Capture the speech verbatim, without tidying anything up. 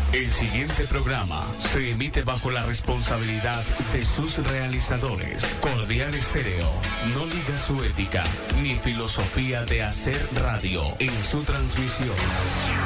El siguiente programa se emite bajo la responsabilidad de sus realizadores. Cordial Estéreo no liga su ética ni filosofía de hacer radio en su transmisión.